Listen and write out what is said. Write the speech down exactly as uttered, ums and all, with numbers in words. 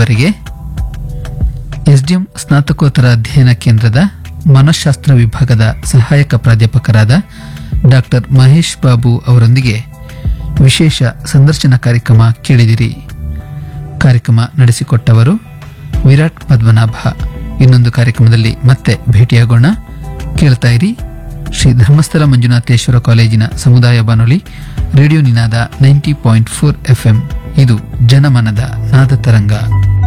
ಇವರಿಗೆ ಎಸ್ಡಿಎಂ ಸ್ನಾತಕೋತ್ತರ ಅಧ್ಯಯನ ಕೇಂದ್ರದ ಮನಃಶಾಸ್ತ್ರ ವಿಭಾಗದ ಸಹಾಯಕ ಪ್ರಾಧ್ಯಾಪಕರಾದ ಡಾಕ್ಟರ್ ಮಹೇಶ್ ಬಾಬು ಅವರೊಂದಿಗೆ ವಿಶೇಷ ಸಂದರ್ಶನ ಕಾರ್ಯಕ್ರಮ ಕೇಳಿದಿರಿ. ಕಾರ್ಯಕ್ರಮ ನಡೆಸಿಕೊಟ್ಟವರು ವಿರಾಟ್ ಪದ್ಮನಾಭ. ಇನ್ನೊಂದು ಕಾರ್ಯಕ್ರಮದಲ್ಲಿ ಮತ್ತೆ ಭೇಟಿಯಾಗೋಣ. ಕೇಳ್ತಾ ಇರಿ ಶ್ರೀ ಧರ್ಮಸ್ಥಳ ಮಂಜುನಾಥೇಶ್ವರ ಕಾಲೇಜಿನ ಸಮುದಾಯ ಬಾನುಲಿ ರೇಡಿಯೋ ನಿನಾದ ನೈಂಟಿ ಪಾಯಿಂಟ್ ಫೋರ್ ಎಫ್ಎಂ. ಇದು ಜನಮನದ ನಾದ ತರಂಗ.